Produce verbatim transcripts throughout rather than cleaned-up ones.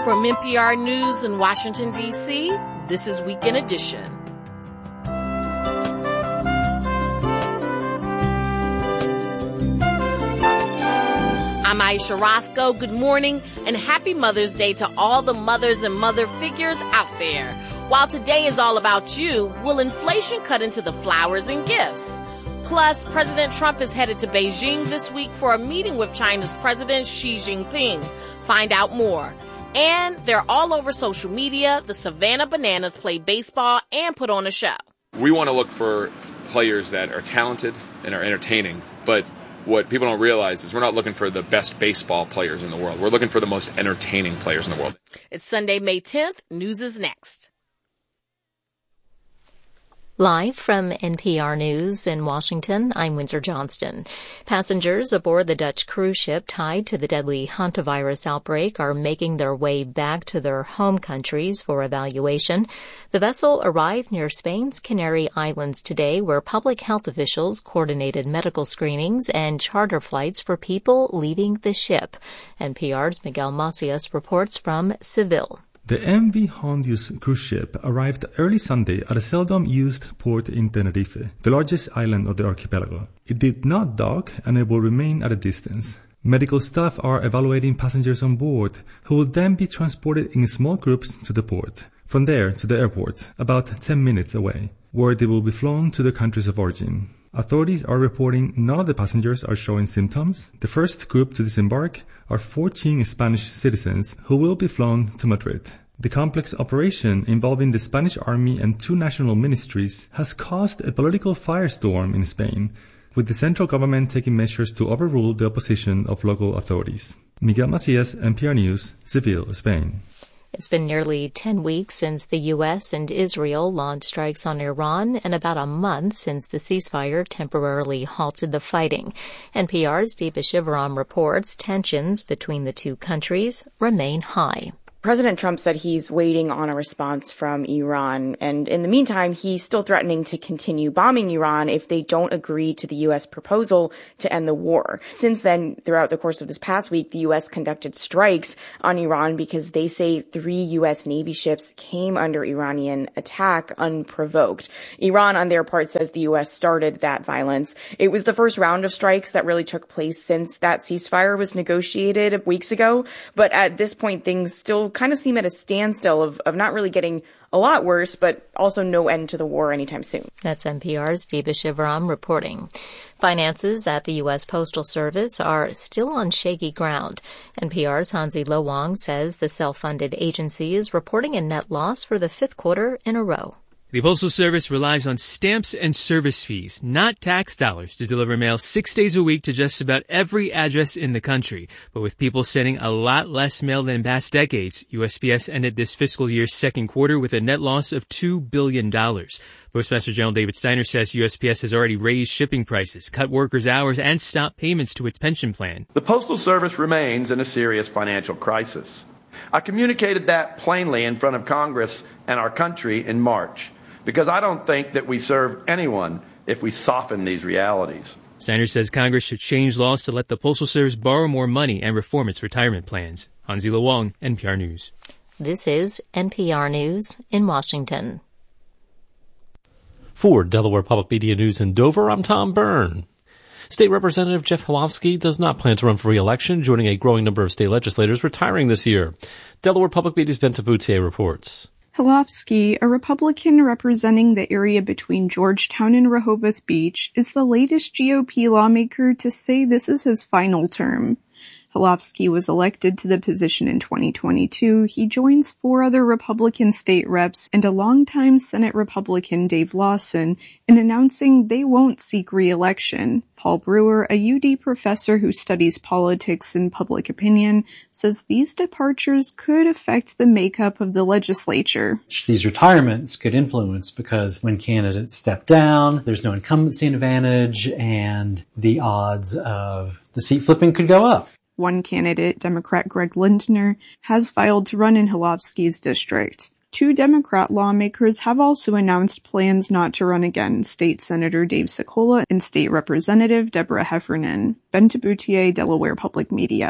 From N P R News in Washington, D C, this is Weekend Edition. I'm Aisha Roscoe. Good morning and happy Mother's Day to all the mothers and mother figures out there. While today is all about you, will inflation cut into the flowers and gifts? Plus, President Trump is headed to Beijing this week for a meeting with China's President Xi Jinping. Find out more. And they're all over social media. The Savannah Bananas play baseball and put on a show. We want to look for players that are talented and are entertaining. But what people don't realize is we're not looking for the best baseball players in the world. We're looking for the most entertaining players in the world. It's Sunday, May tenth. News is next. Live from N P R News in Washington, I'm Windsor Johnston. Passengers aboard the Dutch cruise ship tied to the deadly hantavirus outbreak are making their way back to their home countries for evaluation. The vessel arrived near Spain's Canary Islands today, where public health officials coordinated medical screenings and charter flights for people leaving the ship. N P R's Miguel Macias reports from Seville. The M V Hondius cruise ship arrived early Sunday at a seldom-used port in Tenerife, the largest island of the archipelago. It did not dock and it will remain at a distance. Medical staff are evaluating passengers on board, who will then be transported in small groups to the port. From there to the airport, about ten minutes away, where they will be flown to their countries of origin. Authorities are reporting none of the passengers are showing symptoms. The first group to disembark are fourteen Spanish citizens who will be flown to Madrid. The complex operation involving the Spanish army and two national ministries has caused a political firestorm in Spain, with the central government taking measures to overrule the opposition of local authorities. Miguel Macias, N P R News, Seville, Spain. It's been nearly ten weeks since the U S and Israel launched strikes on Iran and about a month since the ceasefire temporarily halted the fighting. N P R's Deepa Shivaram reports tensions between the two countries remain high. President Trump said he's waiting on a response from Iran, and in the meantime, he's still threatening to continue bombing Iran if they don't agree to the U S proposal to end the war. Since then, throughout the course of this past week, the U S conducted strikes on Iran because they say three U S Navy ships came under Iranian attack unprovoked. Iran, on their part, says the U S started that violence. It was the first round of strikes that really took place since that ceasefire was negotiated weeks ago, but at this point, things still kind of seem at a standstill of, of not really getting a lot worse, but also no end to the war anytime soon. That's N P R's Deepa Shivaram reporting. Finances at the U S Postal Service are still on shaky ground. N P R's Hansi Lo Wang says the self-funded agency is reporting a net loss for the fifth quarter in a row. The Postal Service relies on stamps and service fees, not tax dollars, to deliver mail six days a week to just about every address in the country. But with people sending a lot less mail than past decades, U S P S ended this fiscal year's second quarter with a net loss of two billion dollars. Postmaster General David Steiner says U S P S has already raised shipping prices, cut workers' hours, and stopped payments to its pension plan. The Postal Service remains in a serious financial crisis. I communicated that plainly in front of Congress and our country in March, because I don't think that we serve anyone if we soften these realities. Steiner says Congress should change laws to let the Postal Service borrow more money and reform its retirement plans. Hansi Lo Wang, N P R News. This is N P R News in Washington. For Delaware Public Media News in Dover, I'm Tom Byrne. State Representative Jeff Holofsky does not plan to run for re-election, joining a growing number of state legislators retiring this year. Delaware Public Media's Benta Boutier reports. Holofsky, a Republican representing the area between Georgetown and Rehoboth Beach, is the latest G O P lawmaker to say this is his final term. Holofsky was elected to the position in twenty twenty-two. He joins four other Republican state reps and a longtime Senate Republican, Dave Lawson, in announcing they won't seek re-election. Paul Brewer, a U D professor who studies politics and public opinion, says these departures could affect the makeup of the legislature. These retirements could influence because when candidates step down, there's no incumbency advantage, and the odds of the seat flipping could go up. One candidate, Democrat Greg Lindner, has filed to run in Holofsky's district. Two Democrat lawmakers have also announced plans not to run again, State Senator Dave Sokola and State Representative Deborah Heffernan. Benta Boutier, Delaware Public Media.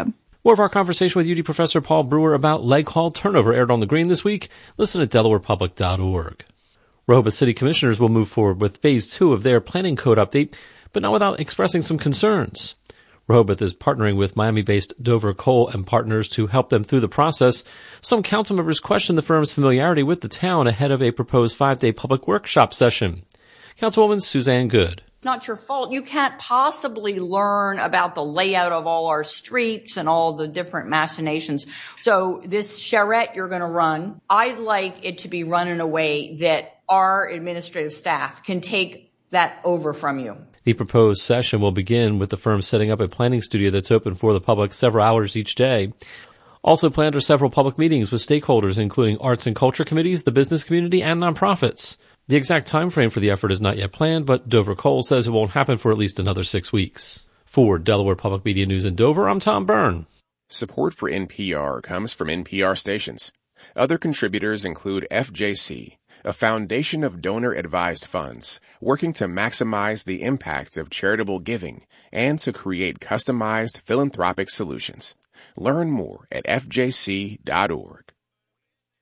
More of our conversation with U D Professor Paul Brewer about leg hall turnover aired on the Green this week. Listen at delaware public dot org. Rehoboth City Commissioners will move forward with Phase two of their planning code update, but not without expressing some concerns. Rehoboth is partnering with Miami-based Dover Cole and Partners to help them through the process. Some council members question the firm's familiarity with the town ahead of a proposed five-day public workshop session. Councilwoman Suzanne Good. Not your fault. You can't possibly learn about the layout of all our streets and all the different machinations. So this charrette you're going to run, I'd like it to be run in a way that our administrative staff can take that over from you. The proposed session will begin with the firm setting up a planning studio that's open for the public several hours each day. Also planned are several public meetings with stakeholders, including arts and culture committees, the business community, and nonprofits. The exact time frame for the effort is not yet planned, but Dover Cole says it won't happen for at least another six weeks. For Delaware Public Media News in Dover, I'm Tom Byrne. Support for N P R comes from N P R stations. Other contributors include F J C, a foundation of donor-advised funds working to maximize the impact of charitable giving and to create customized philanthropic solutions. Learn more at F J C dot org.